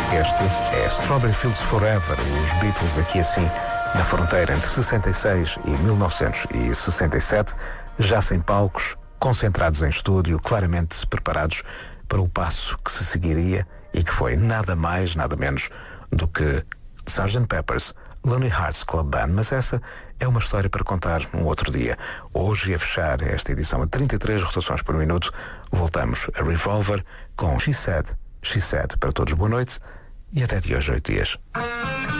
Este é Strawberry Fields Forever, os Beatles aqui assim, na fronteira entre 66 e 1967, já sem palcos, concentrados em estúdio, claramente preparados para o passo que se seguiria e que foi nada mais, nada menos do que Sgt. Pepper's Lonely Hearts Club Band. Mas essa é uma história para contar um outro dia. Hoje, a fechar esta edição a 33 rotações por minuto, voltamos a Revolver com She Said. Para todos, boa noite e até de hoje 8 dias.